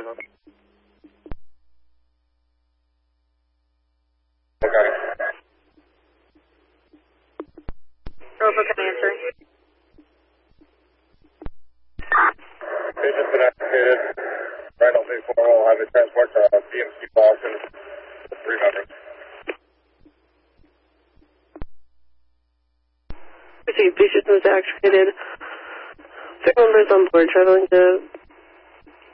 Okay. Robo can answer. Patient's been activated. Randall 34 will have a transport to BMC Boston with 3 members. Patient was activated. 3 members on board traveling to